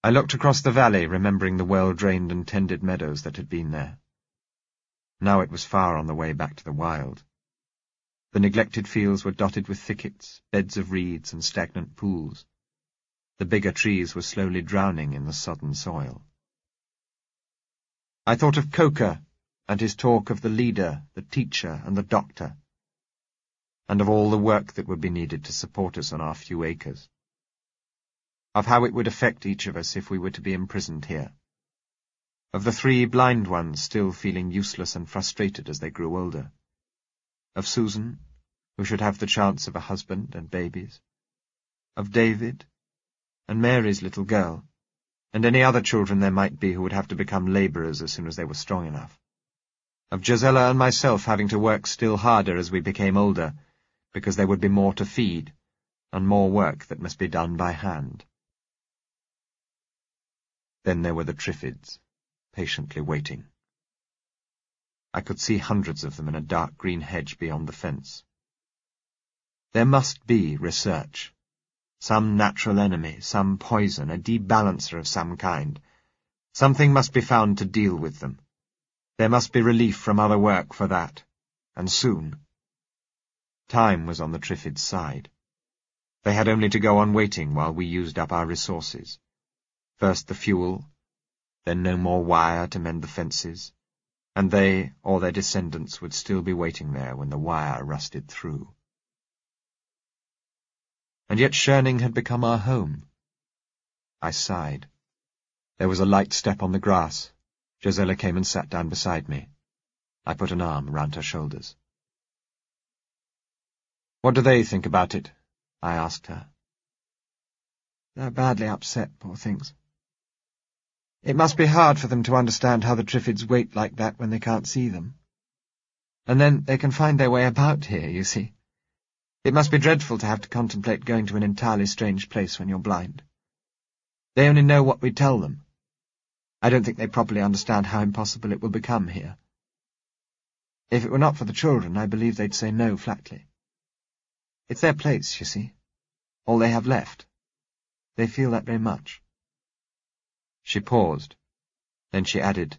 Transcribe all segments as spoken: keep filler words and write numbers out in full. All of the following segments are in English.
I looked across the valley, remembering the well-drained and tended meadows that had been there. Now it was far on the way back to the wild. The neglected fields were dotted with thickets, beds of reeds, and stagnant pools. The bigger trees were slowly drowning in the sodden soil. I thought of Coker and his talk of the leader, the teacher, and the doctor, and of all the work that would be needed to support us on our few acres, of how it would affect each of us if we were to be imprisoned here, of the three blind ones still feeling useless and frustrated as they grew older, of Susan, who should have the chance of a husband and babies, of David, and Mary's little girl, and any other children there might be who would have to become labourers as soon as they were strong enough, of Gisela and myself having to work still harder as we became older, because there would be more to feed, and more work that must be done by hand. Then there were the Triffids, patiently waiting. I could see hundreds of them in a dark green hedge beyond the fence. There must be research. Some natural enemy, some poison, a debalancer of some kind. Something must be found to deal with them. There must be relief from other work for that, and soon. Time was on the Triffids' side. They had only to go on waiting while we used up our resources. First the fuel, then no more wire to mend the fences, and they or their descendants would still be waiting there when the wire rusted through. And yet Scherning had become our home. I sighed. There was a light step on the grass. Gisela came and sat down beside me. I put an arm round her shoulders. "What do they think about it?" I asked her. "They're badly upset, poor things. It must be hard for them to understand how the Triffids wait like that when they can't see them. And then they can find their way about here, you see. It must be dreadful to have to contemplate going to an entirely strange place when you're blind. They only know what we tell them. I don't think they properly understand how impossible it will become here. If it were not for the children, I believe they'd say no flatly. It's their place, you see. All they have left. They feel that very much." She paused. Then she added,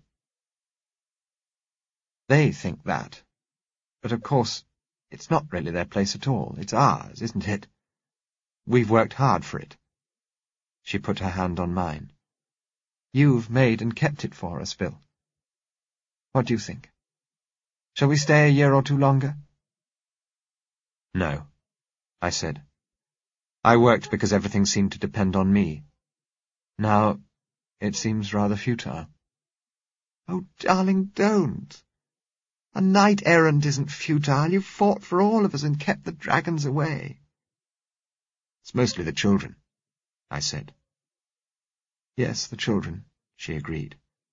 "They think that. But of course, it's not really their place at all. It's ours, isn't it? We've worked hard for it." She put her hand on mine. "You've made and kept it for us, Bill. What do you think? Shall we stay a year or two longer?" "No," I said. "I worked because everything seemed to depend on me. Now, it seems rather futile." "Oh, darling, don't. A knight errant isn't futile. You fought for all of us and kept the dragons away." "It's mostly the children," I said. "Yes, the children," she agreed.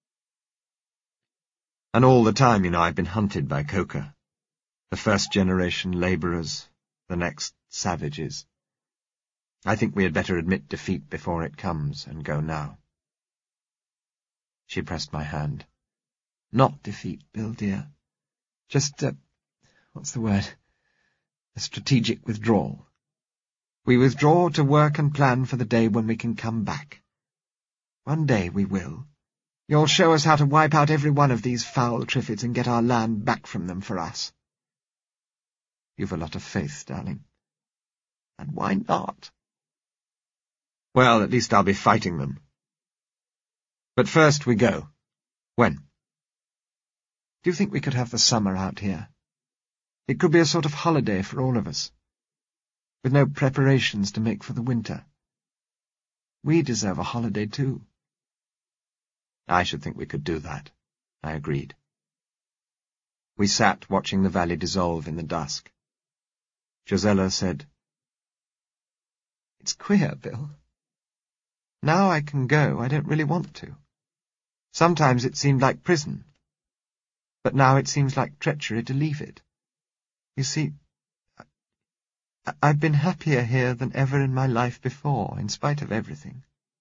"And all the time, you know, I've been hunted by Coker. The first generation labourers, the next savages. I think we had better admit defeat before it comes, and go now." She pressed my hand. "Not defeat, Bill, dear. Just, uh, what's the word? A strategic withdrawal. We withdraw to work and plan for the day when we can come back. One day we will. You'll show us how to wipe out every one of these foul Triffids and get our land back from them for us." "You've a lot of faith, darling." "And why not?" "Well, at least I'll be fighting them. But first we go. When?" "Do you think we could have the summer out here? It could be a sort of holiday for all of us, with no preparations to make for the winter. We deserve a holiday, too." "I should think we could do that," I agreed. We sat watching the valley dissolve in the dusk. Gisela said, "It's queer, Bill. Now I can go, I don't really want to. Sometimes it seemed like prison, but now it seems like treachery to leave it. You see, I I've been happier here than ever in my life before, in spite of everything."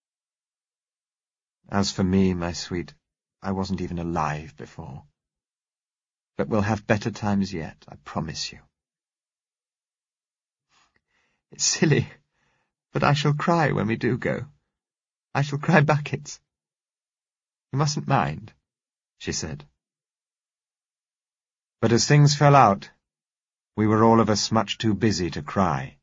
"As for me, my sweet, I wasn't even alive before. But we'll have better times yet, I promise you." "It's silly, but I shall cry when we do go. I shall cry buckets. You mustn't mind, she said. But as things fell out, we were all of us much too busy to cry.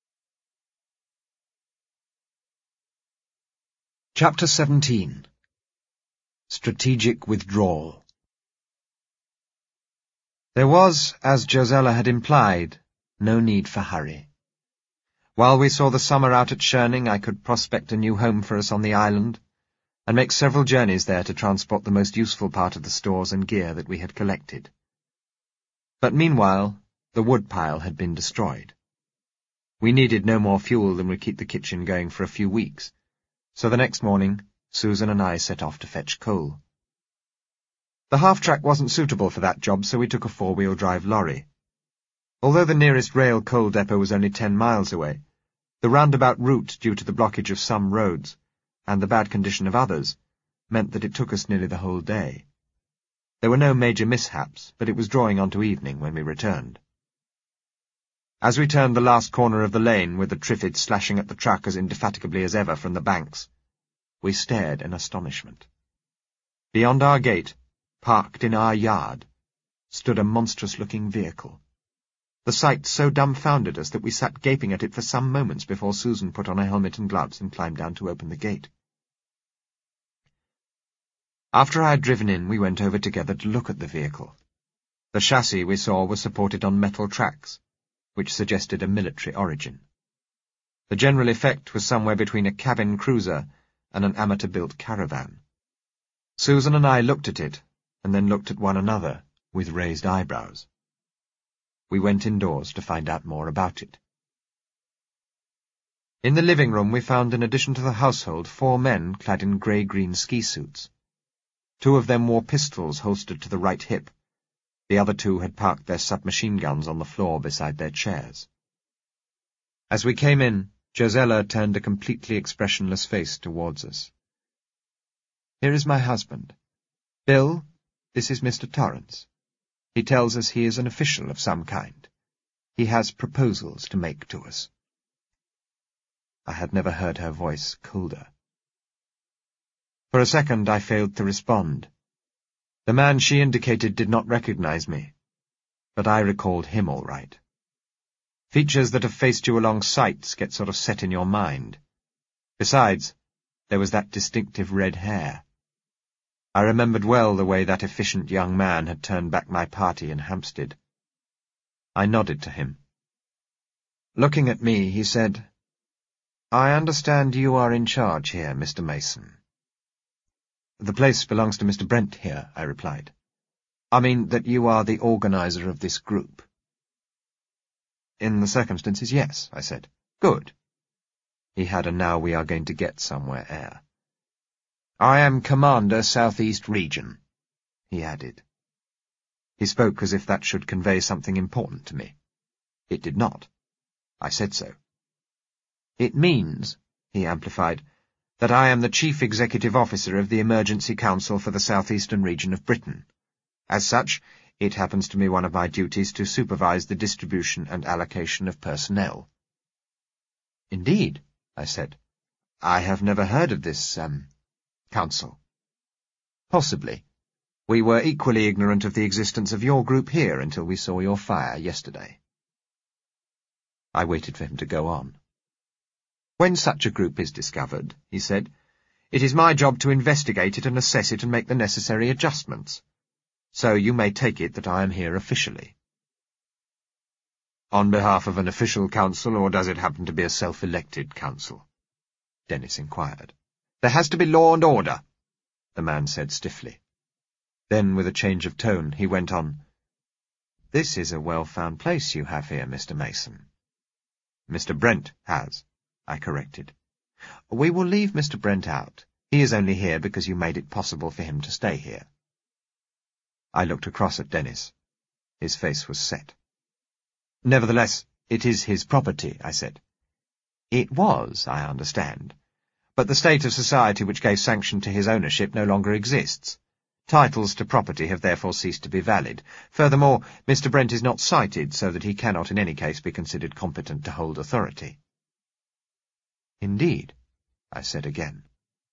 Chapter seventeen. Strategic Withdrawal. There was, as Josella had implied, no need for hurry. While we saw the summer out at Schoening, I could prospect a new home for us on the island, and make several journeys there to transport the most useful part of the stores and gear that we had collected. But meanwhile, the woodpile had been destroyed. We needed no more fuel than would keep the kitchen going for a few weeks, so the next morning, Susan and I set off to fetch coal. The half-track wasn't suitable for that job, so we took a four-wheel drive lorry. Although the nearest rail coal depot was only ten miles away, the roundabout route due to the blockage of some roads, and the bad condition of others, meant that it took us nearly the whole day. There were no major mishaps, but it was drawing on to evening when we returned. As we turned the last corner of the lane, with the Triffids slashing at the truck as indefatigably as ever from the banks, we stared in astonishment. Beyond our gate, parked in our yard, stood a monstrous-looking vehicle. The sight so dumbfounded us that we sat gaping at it for some moments before Susan put on a helmet and gloves and climbed down to open the gate. After I had driven in, we went over together to look at the vehicle. The chassis we saw was supported on metal tracks, which suggested a military origin. The general effect was somewhere between a cabin cruiser and an amateur-built caravan. Susan and I looked at it, and then looked at one another, with raised eyebrows. We went indoors to find out more about it. In the living room we found, in addition to the household, four men clad in grey-green ski suits. Two of them wore pistols holstered to the right hip. The other two had parked their submachine guns on the floor beside their chairs. As we came in, Josella turned a completely expressionless face towards us. "Here is my husband. Bill, this is Mister Torrance. He tells us he is an official of some kind. He has proposals to make to us." I had never heard her voice colder. For a second I failed to respond. The man she indicated did not recognize me, but I recalled him all right. Features that have faced you along sights get sort of set in your mind. Besides, there was that distinctive red hair. I remembered well the way that efficient young man had turned back my party in Hampstead. I nodded to him. Looking at me, he said, "I understand you are in charge here, Mister Mason." "The place belongs to Mister Brent here," I replied. "I mean that you are the organizer of this group." "In the circumstances, yes," I said. "Good." He had a "now we are going to get somewhere" air. "I am Commander Southeast Region," he added. He spoke as if that should convey something important to me. It did not. I said so. "It means," he amplified, "that I am the Chief Executive Officer of the Emergency Council for the Southeastern Region of Britain. As such, it happens to be one of my duties to supervise the distribution and allocation of personnel." "Indeed," I said. "I have never heard of this, um, council." "Possibly. We were equally ignorant of the existence of your group here until we saw your fire yesterday." I waited for him to go on. "When such a group is discovered," he said, "it is my job to investigate it and assess it and make the necessary adjustments. So you may take it that I am here officially." "On behalf of an official council, or does it happen to be a self-elected council?" Dennis inquired. "There has to be law and order," the man said stiffly. Then, with a change of tone, he went on, "This is a well-found place you have here, Mister Mason." "Mister Brent has," I corrected. "We will leave Mister Brent out. He is only here because you made it possible for him to stay here." I looked across at Dennis. His face was set. "Nevertheless, it is his property," I said. "It was, I understand. But the state of society which gave sanction to his ownership no longer exists. Titles to property have therefore ceased to be valid. Furthermore, Mister Brent is not cited, so that he cannot in any case be considered competent to hold authority." "Indeed," I said again.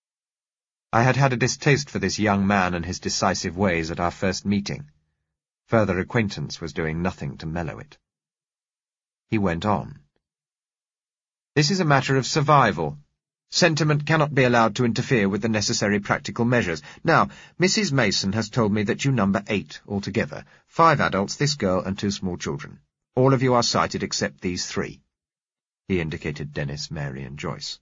I had had a distaste for this young man and his decisive ways at our first meeting. Further acquaintance was doing nothing to mellow it. He went on. This is a matter of survival. Sentiment cannot be allowed to interfere with the necessary practical measures. Now, Missus Mason has told me that you number eight altogether, five adults, this girl, and two small children. All of you are sighted except these three. He indicated Dennis, Mary, and Joyce.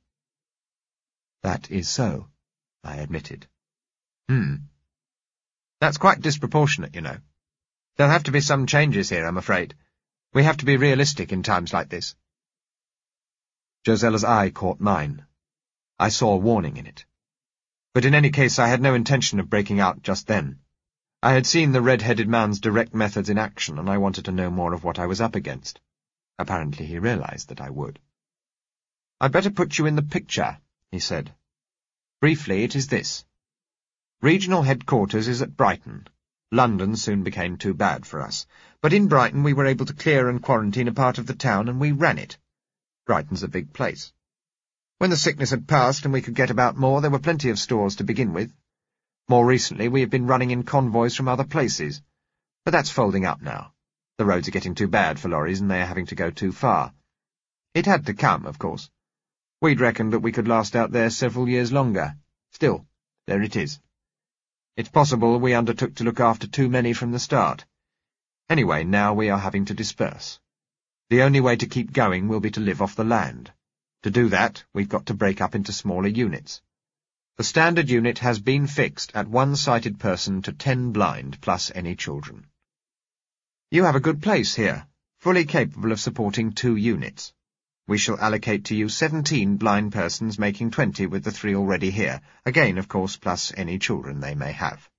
That is so, I admitted. Hmm. That's quite disproportionate, you know. There'll have to be some changes here, I'm afraid. We have to be realistic in times like this. Josella's eye caught mine. I saw warning in it. But in any case, I had no intention of breaking out just then. I had seen the red-headed man's direct methods in action, and I wanted to know more of what I was up against. Apparently he realized that I would. I'd better put you in the picture, he said. Briefly, it is this. Regional headquarters is at Brighton. London soon became too bad for us. But in Brighton we were able to clear and quarantine a part of the town, and we ran it. Brighton's a big place. When the sickness had passed and we could get about more, there were plenty of stores to begin with. More recently we have been running in convoys from other places. But that's folding up now. The roads are getting too bad for lorries, and they are having to go too far. It had to come, of course. We'd reckoned that we could last out there several years longer. Still, there it is. It's possible we undertook to look after too many from the start. Anyway, now we are having to disperse. The only way to keep going will be to live off the land. To do that, we've got to break up into smaller units. The standard unit has been fixed at one sighted person to ten blind, plus any children. You have a good place here, fully capable of supporting two units. We shall allocate to you seventeen blind persons, making twenty with the three already here, again, of course, plus any children they may have.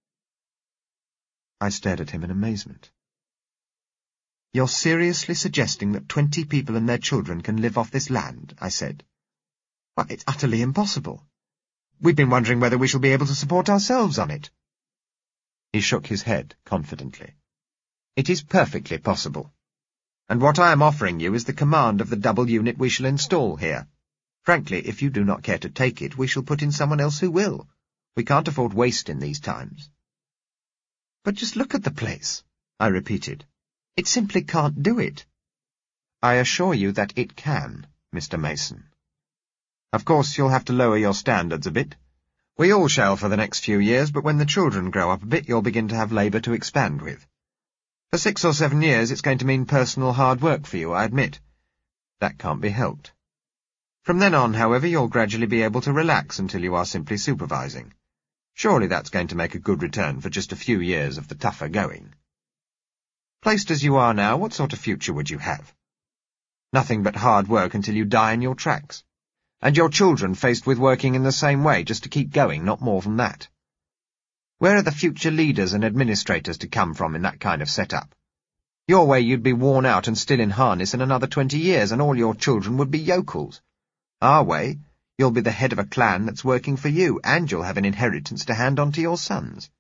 I stared at him in amazement. You're seriously suggesting that twenty people and their children can live off this land? I said. Why, it's utterly impossible. We've been wondering whether we shall be able to support ourselves on it. He shook his head confidently. It is perfectly possible. And what I am offering you is the command of the double unit we shall install here. Frankly, if you do not care to take it, we shall put in someone else who will. We can't afford waste in these times. But just look at the place, I repeated. It simply can't do it. I assure you that it can, Mister Mason. Of course, you'll have to lower your standards a bit. We all shall for the next few years, but when the children grow up a bit, you'll begin to have labour to expand with. For six or seven years, it's going to mean personal hard work for you, I admit. That can't be helped. From then on, however, you'll gradually be able to relax until you are simply supervising. Surely that's going to make a good return for just a few years of the tougher going. Placed as you are now, what sort of future would you have? Nothing but hard work until you die in your tracks. And your children faced with working in the same way, just to keep going, not more than that. Where are the future leaders and administrators to come from in that kind of setup? Your way you'd be worn out and still in harness in another twenty years, and all your children would be yokels. Our way, you'll be the head of a clan that's working for you, and you'll have an inheritance to hand on to your sons.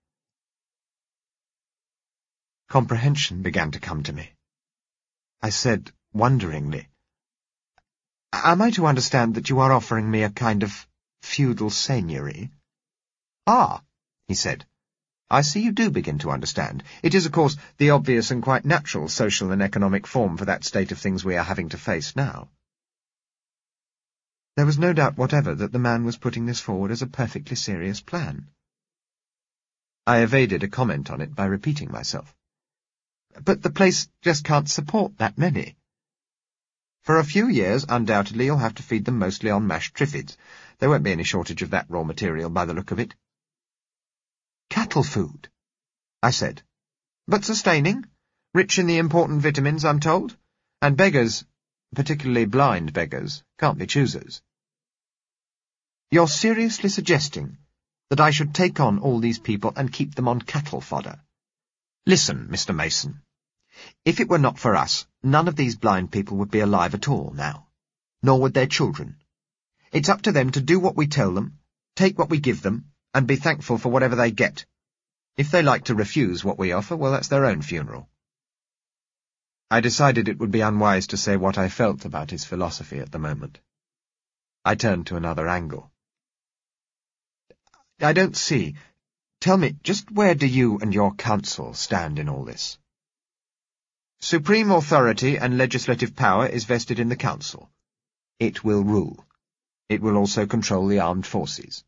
Comprehension began to come to me. I said, wonderingly, Am I to understand that you are offering me a kind of feudal seigneury? Ah, he said. I see you do begin to understand. It is, of course, the obvious and quite natural social and economic form for that state of things we are having to face now. There was no doubt whatever that the man was putting this forward as a perfectly serious plan. I evaded a comment on it by repeating myself. But the place just can't support that many. For a few years, undoubtedly, you'll have to feed them mostly on mashed triffids. There won't be any shortage of that raw material by the look of it. Cattle food, I said. But sustaining, rich in the important vitamins, I'm told, and beggars, particularly blind beggars, can't be choosers. You're seriously suggesting that I should take on all these people and keep them on cattle fodder? Listen, Mister Mason. If it were not for us, none of these blind people would be alive at all now, nor would their children. It's up to them to do what we tell them, take what we give them, and be thankful for whatever they get. If they like to refuse what we offer, well, that's their own funeral. I decided it would be unwise to say what I felt about his philosophy at the moment. I turned to another angle. I don't see. Tell me, just where do you and your council stand in all this? Supreme authority and legislative power is vested in the council. It will rule. It will also control the armed forces.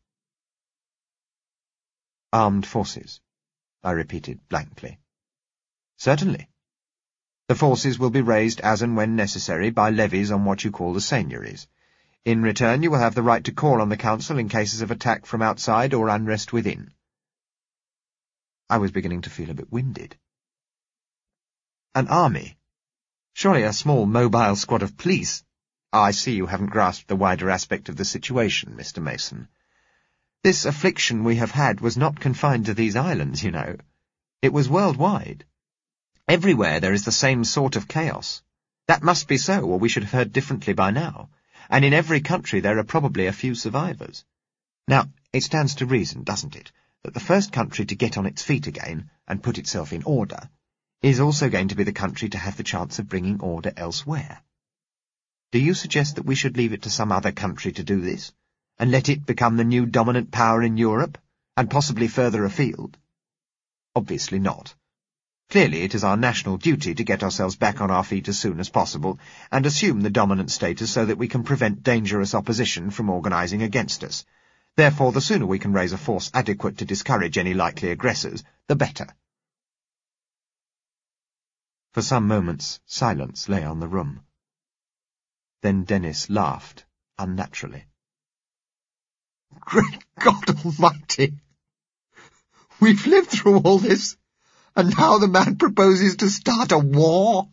Armed forces, I repeated blankly. Certainly. The forces will be raised as and when necessary by levies on what you call the seigneuries. In return, you will have the right to call on the council in cases of attack from outside or unrest within. I was beginning to feel a bit winded. An army? Surely a small mobile squad of police? I see you haven't grasped the wider aspect of the situation, Mister Mason. This affliction we have had was not confined to these islands, you know. It was worldwide. Everywhere there is the same sort of chaos. That must be so, or we should have heard differently by now. And in every country there are probably a few survivors. Now, it stands to reason, doesn't it, that the first country to get on its feet again and put itself in order is also going to be the country to have the chance of bringing order elsewhere. Do you suggest that we should leave it to some other country to do this, and let it become the new dominant power in Europe, and possibly further afield? Obviously not. Clearly it is our national duty to get ourselves back on our feet as soon as possible, and assume the dominant status so that we can prevent dangerous opposition from organising against us. Therefore, the sooner we can raise a force adequate to discourage any likely aggressors, the better. For some moments, silence lay on the room. Then Dennis laughed, unnaturally. Great God Almighty! We've lived through all this, and now the man proposes to start a war?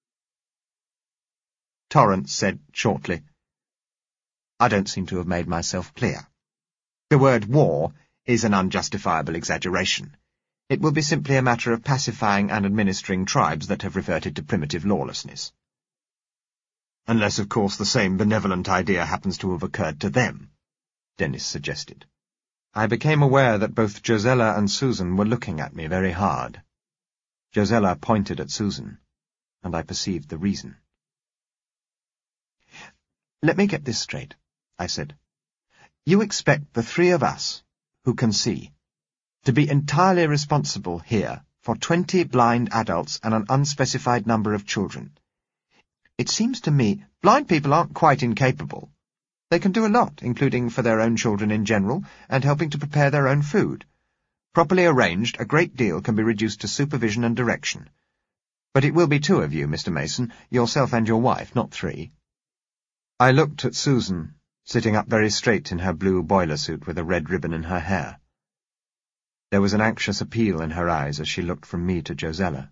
Torrance said shortly, I don't seem to have made myself clear. The word war is an unjustifiable exaggeration. It will be simply a matter of pacifying and administering tribes that have reverted to primitive lawlessness. Unless, of course, the same benevolent idea happens to have occurred to them, Dennis suggested. I became aware that both Josella and Susan were looking at me very hard. Josella pointed at Susan, and I perceived the reason. Let me get this straight, I said. You expect the three of us, who can see, to be entirely responsible here for twenty blind adults and an unspecified number of children. It seems to me blind people aren't quite incapable. They can do a lot, including for their own children in general, and helping to prepare their own food. Properly arranged, a great deal can be reduced to supervision and direction. But it will be two of you, Mister Mason, yourself and your wife, not three. I looked at Susan, sitting up very straight in her blue boiler suit with a red ribbon in her hair. There was an anxious appeal in her eyes as she looked from me to Josella.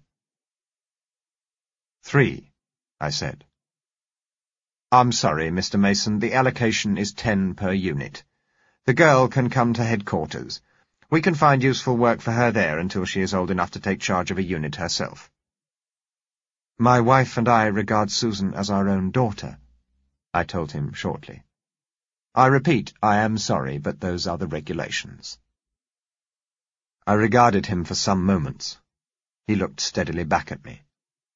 Three, I said. I'm sorry, Mister Mason, the allocation is ten per unit. The girl can come to headquarters. We can find useful work for her there until she is old enough to take charge of a unit herself. My wife and I regard Susan as our own daughter, I told him shortly. I repeat, I am sorry, but those are the regulations. I regarded him for some moments. He looked steadily back at me.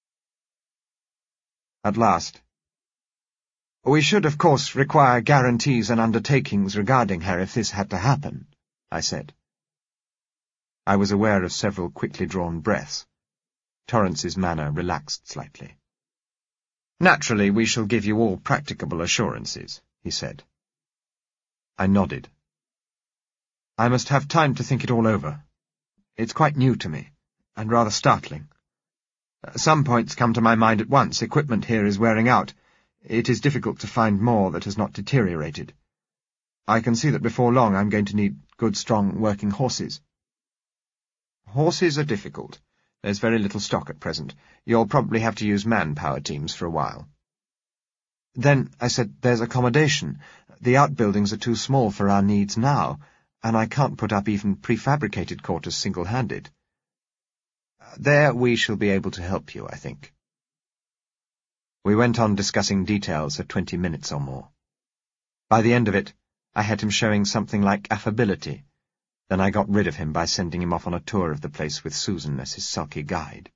At last, we should, of course, require guarantees and undertakings regarding her if this had to happen, I said. I was aware of several quickly drawn breaths. Torrance's manner relaxed slightly. Naturally, we shall give you all practicable assurances, he said. I nodded. I must have time to think it all over. It's quite new to me, and rather startling. Some points come to my mind at once. Equipment here is wearing out. It is difficult to find more that has not deteriorated. I can see that before long I'm going to need good, strong, working horses. Horses are difficult. There's very little stock at present. You'll probably have to use manpower teams for a while. Then, I said, there's accommodation. The outbuildings are too small for our needs now, and I can't put up even prefabricated quarters single-handed. There we shall be able to help you, I think. We went on discussing details for twenty minutes or more. By the end of it, I had him showing something like affability. Then I got rid of him by sending him off on a tour of the place with Susan as his sulky guide.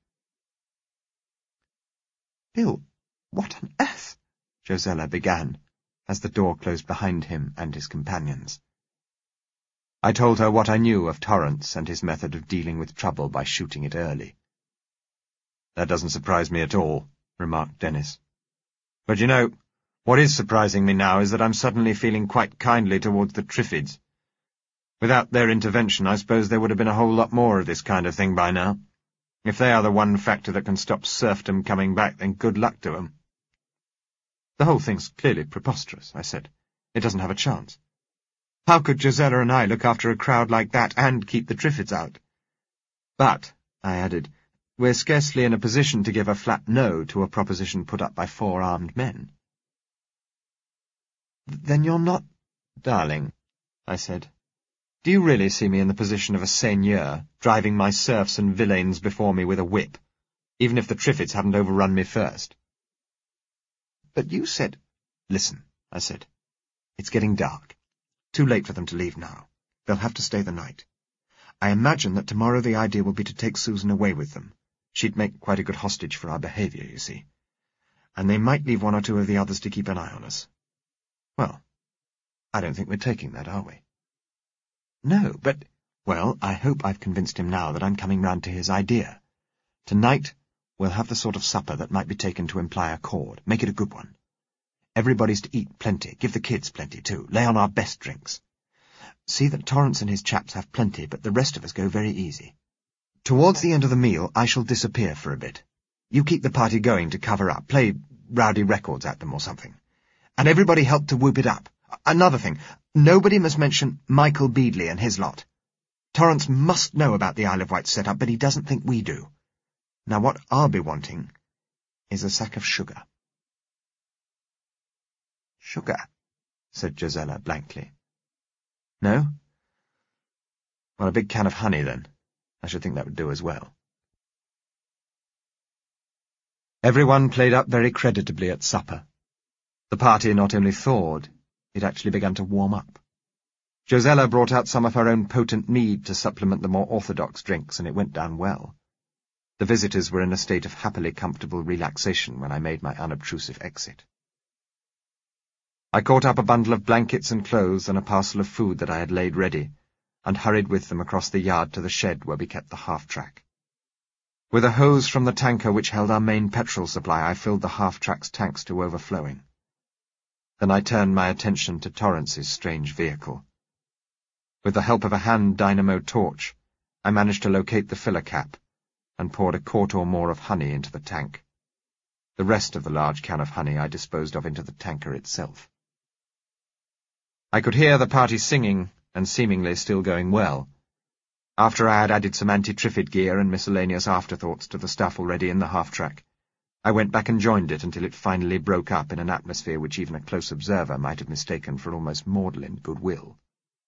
Bill, what on earth? Josella began, as the door closed behind him and his companions. I told her what I knew of Torrance and his method of dealing with trouble by shooting it early. "That doesn't surprise me at all," remarked Dennis. "But you know, what is surprising me now is that I'm suddenly feeling quite kindly towards the Triffids. Without their intervention, I suppose there would have been a whole lot more of this kind of thing by now. If they are the one factor that can stop serfdom coming back, then good luck to 'em." "The whole thing's clearly preposterous," I said. "It doesn't have a chance. How could Gisela and I look after a crowd like that and keep the Triffids out? But," I added, "we're scarcely in a position to give a flat no to a proposition put up by four armed men." "Then you're not—" "Darling," I said, "do you really see me in the position of a seigneur, driving my serfs and villeins before me with a whip, even if the Triffids hadn't overrun me first?" "But you said—" "Listen," I said. "It's getting dark. Too late for them to leave now. They'll have to stay the night. I imagine that tomorrow the idea will be to take Susan away with them. She'd make quite a good hostage for our behaviour, you see. And they might leave one or two of the others to keep an eye on us. Well, I don't think we're taking that, are we?" "No, but—" "Well, I hope I've convinced him now that I'm coming round to his idea. Tonight we'll have the sort of supper that might be taken to imply accord. Make it a good one. Everybody's to eat plenty. Give the kids plenty, too. Lay on our best drinks. See that Torrance and his chaps have plenty, but the rest of us go very easy. Towards the end of the meal, I shall disappear for a bit. You keep the party going to cover up. Play rowdy records at them or something. And everybody help to whoop it up. Another thing, nobody must mention Michael Beadley and his lot. Torrance must know about the Isle of Wight set-up, but he doesn't think we do. Now what I'll be wanting is a sack of sugar." "Sugar?" said Gisela blankly. "No? Well, a big can of honey, then. I should think that would do as well." Everyone played up very creditably at supper. The party not only thawed, it actually began to warm up. Gisela brought out some of her own potent mead to supplement the more orthodox drinks, and it went down well. The visitors were in a state of happily comfortable relaxation when I made my unobtrusive exit. I caught up a bundle of blankets and clothes and a parcel of food that I had laid ready, and hurried with them across the yard to the shed where we kept the half-track. With a hose from the tanker which held our main petrol supply, I filled the half-track's tanks to overflowing. Then I turned my attention to Torrance's strange vehicle. With the help of a hand dynamo torch, I managed to locate the filler cap, and poured a quart or more of honey into the tank. The rest of the large can of honey I disposed of into the tanker itself. I could hear the party singing, and seemingly still going well. After I had added some anti-Triffid gear and miscellaneous afterthoughts to the stuff already in the half-track, I went back and joined it until it finally broke up in an atmosphere which even a close observer might have mistaken for almost maudlin goodwill.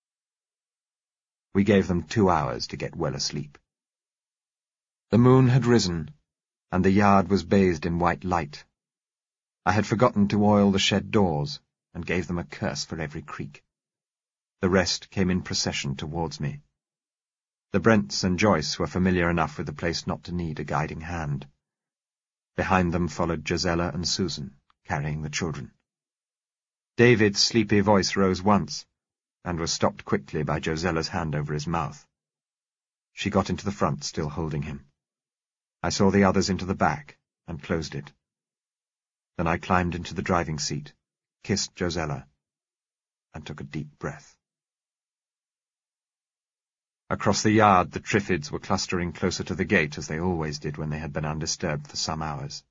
We gave them two hours to get well asleep. The moon had risen, and the yard was bathed in white light. I had forgotten to oil the shed doors, and gave them a curse for every creak. The rest came in procession towards me. The Brents and Joyce were familiar enough with the place not to need a guiding hand. Behind them followed Gisela and Susan, carrying the children. David's sleepy voice rose once, and was stopped quickly by Gisela's hand over his mouth. She got into the front, still holding him. I saw the others into the back, and closed it. Then I climbed into the driving seat, kissed Gisela, and took a deep breath. Across the yard the Triffids were clustering closer to the gate, as they always did when they had been undisturbed for some hours.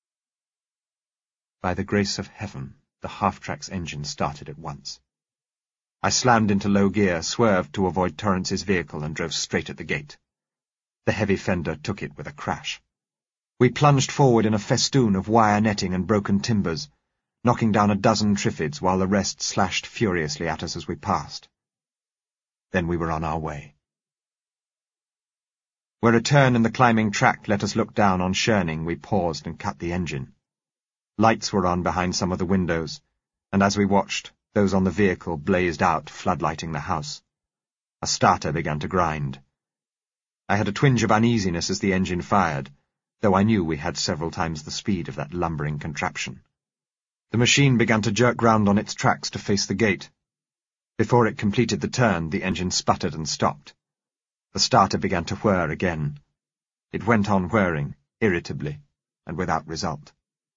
By the grace of heaven, the half-track's engine started at once. I slammed into low gear, swerved to avoid Torrance's vehicle, and drove straight at the gate. The heavy fender took it with a crash. We plunged forward in a festoon of wire netting and broken timbers, knocking down a dozen Triffids while the rest slashed furiously at us as we passed. Then we were on our way. Where a turn in the climbing track let us look down on Sherning, we paused and cut the engine. Lights were on behind some of the windows, and as we watched, those on the vehicle blazed out, floodlighting the house. A starter began to grind. I had a twinge of uneasiness as the engine fired, though I knew we had several times the speed of that lumbering contraption. The machine began to jerk round on its tracks to face the gate. Before it completed the turn, the engine sputtered and stopped. The starter began to whir again. It went on whirring, irritably, and without result.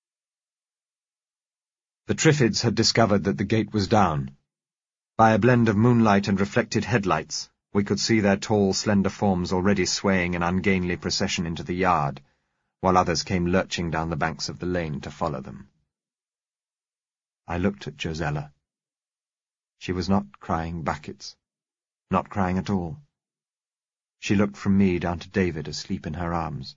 The Triffids had discovered that the gate was down. By a blend of moonlight and reflected headlights, we could see their tall, slender forms already swaying in ungainly procession into the yard, while others came lurching down the banks of the lane to follow them. I looked at Josella. She was not crying buckets, not crying at all. She looked from me down to David asleep in her arms.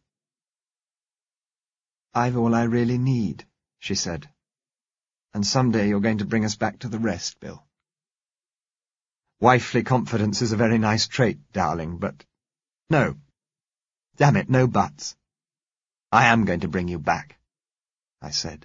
"I've all I really need," she said. "And someday you're going to bring us back to the rest, Bill." Wifely confidence is a very nice trait, darling, but... No. Damn it, no buts. I am going to bring you back, I said.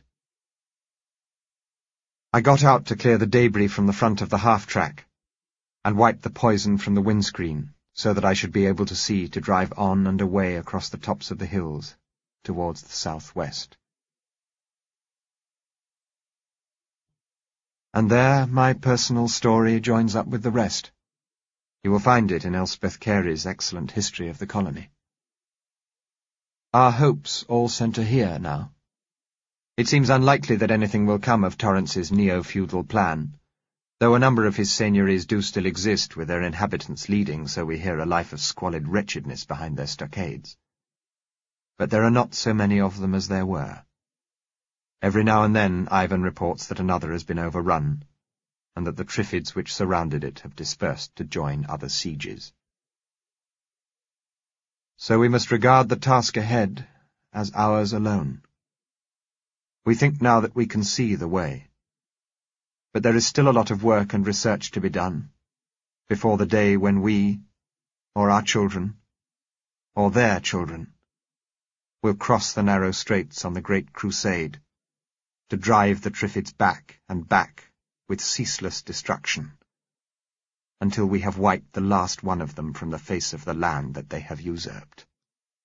I got out to clear the debris from the front of the half-track, and wipe the poison from the windscreen, so that I should be able to see to drive on and away across the tops of the hills, towards the southwest. And there my personal story joins up with the rest. You will find it in Elspeth Carey's excellent history of the colony. Our hopes all centre here now. It seems unlikely that anything will come of Torrance's neo-feudal plan, though a number of his seigneuries do still exist with their inhabitants leading, so we hear, a life of squalid wretchedness behind their stockades. But there are not so many of them as there were. Every now and then Ivan reports that another has been overrun, and that the Triffids which surrounded it have dispersed to join other sieges. So we must regard the task ahead as ours alone. We think now that we can see the way. But there is still a lot of work and research to be done, before the day when we, or our children, or their children, will cross the narrow straits on the great crusade, to drive the Triffids back and back with ceaseless destruction, until we have wiped the last one of them from the face of the land that they have usurped.